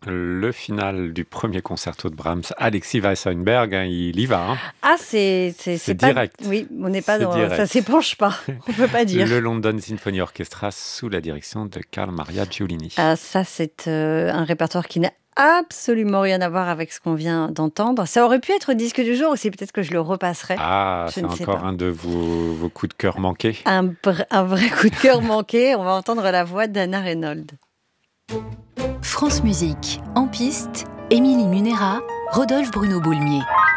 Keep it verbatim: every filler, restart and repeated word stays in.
le final du premier concerto de Brahms. Alexis Weissenberg, hein, il y va. Hein. Ah, c'est, c'est, c'est, C'est pas... direct. Oui, on n'est pas C'est dans... direct. Ça s'épanche pas, on peut pas dire. Le London Symphony Orchestra sous la direction de Carl Maria Giulini. Ah, ça, c'est euh, un répertoire qui n'a absolument rien à voir avec ce qu'on vient d'entendre. Ça aurait pu être disque du jour aussi, peut-être que je le repasserai. Ah, je c'est ne sais encore pas. un de vos, vos coups de cœur manqués. Un, br- un vrai coup de cœur manqué. On va entendre la voix d'Anna Reynolds. France Musique, en piste, Émilie Munera, Rodolphe Bruno Boulmier.